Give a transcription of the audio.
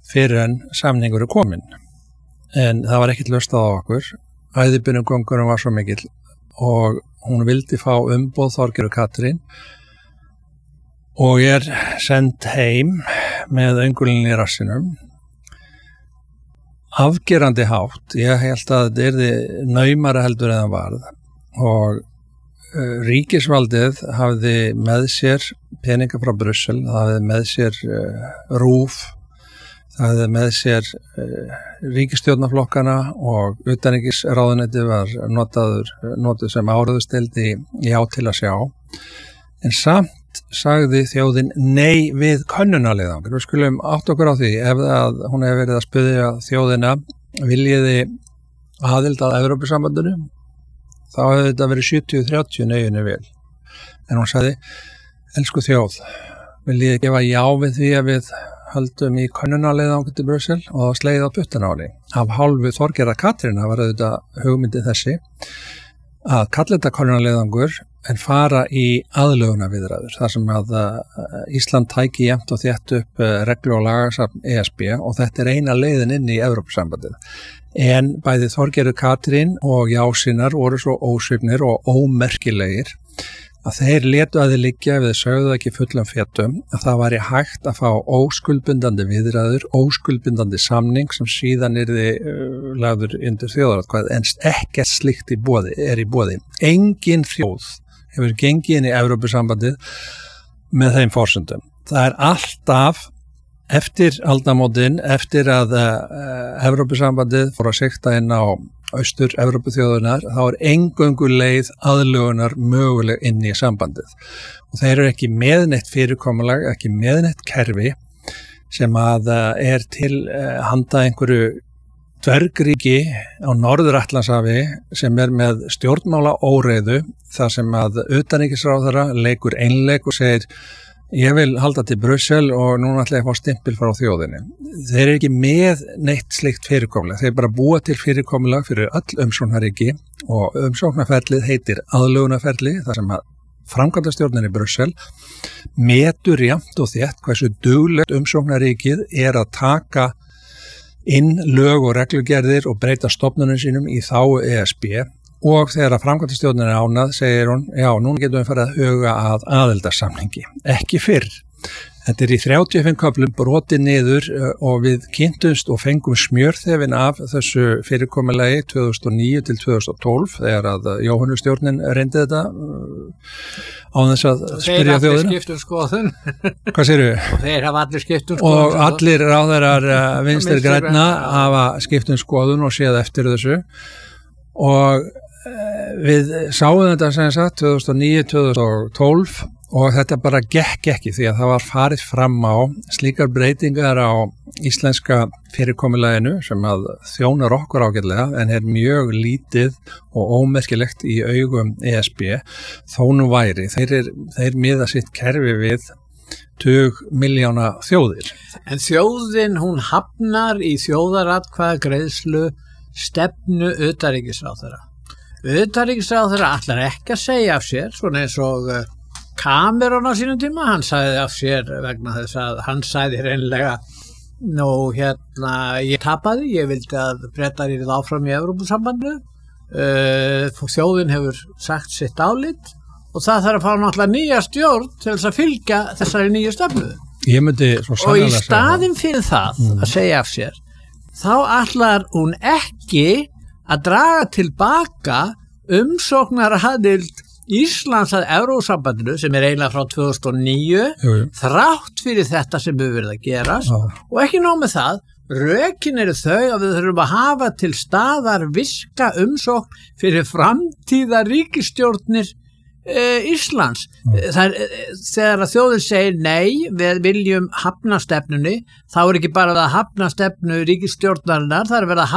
fyrir en samningur komin. En það var ekkert hlustað á okkur. Æðibunugöngurum var svo mikill og hún vildi fá umboð Þorgerður Katrín og send heim með öngulinn í rassinum. Afgerandi hátt, ég held að þetta yrði naumara heldur en það varð og ríkisvaldið hafði með sér peninga frá Brussel, það hafði með sér RÚV, það hafði með sér ríkisstjórnarflokkana og utanríkisráðuneytið var notuð sem áræðusteld í já til að sjá. En samt sagði þjóðin nei við könnunarleiðangur. Við skulum átta okkur á því ef hún hefur verið að spyrja þjóðina viljiði aðild að Evrópusambandinu, þá hefði þetta verið 70-30 neyjunni vel. En hún sagði, elsku þjóð, viljiði gefa já við því að við höldum í könnunarleiðangur til Brussel og slegið á puttanáli. Af hálfu Þorgerðar Katrín var auðvitað hugmyndi þessi að kalla þetta könnunarleiðangur en fara í aðlögunarviðræður þar sem að Ísland tæki jafnt og þétt upp reglu og lagasafn ESB og þetta eina leiðin inn í Evrópusambandið. En bæði Þorgerður Katrín og jásinnar voru svo ósvífnir og ómerkilegir að þeir létu að þið liggja ef þeir sögðu ekki fullum fetum að það væri hægt að fá óskuldbindandi viðræður, óskuldbindandi samning sem síðan yrði lagður undir þjóðaratkvæði en ekkert slíkt í boði. Engin þjóð hefur gengið inn í Evrópusambandið með þeim forsendum. Það alltaf eftir aldamótin, eftir að Evrópusambandið fór að sigta inn á Austur-Evrópuþjóðunar, þá eingöngu leið aðlögunar möguleg inn í sambandið. Og þeir eru ekki með neitt fyrirkomulag, ekki með neitt kerfi sem að til handa einhverju dvergríki á Norður-Atlantshafi sem með stjórnmála óreiðu þar sem að utanríkisráðherra leikur einleik og segir ég vil halda til Brussel og núna ætla ég að fá stimpil frá þjóðinni. Þeir eru ekki með neitt slíkt fyrirkomulag. Þeir bara búa til fyrirkomulag fyrir öll umsóknarríki og umsóknarferlið heitir aðlögunarferli þar sem að framkvæmdastjórnin í Brussel metur jafnt og þétt hversu duglegt umsóknarríkið að taka inn lög og reglugerðir og breyta stofnunum sínum í þágu ESB og þegar að framkvæmdastjórnin ánað segir hún, já, núna getum við farið að huga að aðildarsamningi, ekki fyrr. Þetta í 35 köflum brotið niður og við kynntumst og fengum smjörþefin af þessu fyrirkomulagi 2009 til 2012 þegar að Jóhannustjórnin reyndi þetta á þess að spyrja þjóðina. Þeir allir skiptum skoðun. Hvað segirðu? Og þeir hafa allir skiptum skoðun. Og allir ráðherrar Vinstri grænna hafa skiptum skoðun og séð eftir þessu og við sáum þetta sem sagt 2009-2012 og þetta bara gekk ekki því að það var farið fram á slíkar breytingar á íslenska fyrirkomulaginu sem að þjónar okkur ágætlega en mjög lítið og ómerkilegt í augum ESB þó nú væri. Þeir miða sitt kerfi við 20 milljóna þjóðir. En þjóðin hún hafnar í þjóðaratkvæðagreiðslu stefnu utanríkisráðherra. Utanríkisráðherra ætlar ekki að segja af sér, svona eins og Cameron á sínum tíma, hann sagði af sér vegna þess að hann sagði hreinlega ég tapaði, ég vildi að Bretar yrðu áfram í Evrópusambandinu, þjóðin hefur sagt sitt álit og það þarf að fá náttúrulega nýja stjórn til þess að fylgja þessari nýju stefnu. Og í staðinn fyrir það að segja af sér, þá ætlar hún ekki að draga tilbaka umsóknaraðild Íslands að Evrópusambandinu sem eiginlega frá 2009 þrátt fyrir þetta sem hefur verið að gerast og ekki nóg með það, rökin eru þau að við þurfum að hafa til staðar virka umsókn fyrir framtíða ríkisstjórnir Íslands. Þegar að þjóðin segir nei, við viljum hafna stefnunni, þá ekki bara að hafna stefnu ríkisstjórnarinnar, það verið að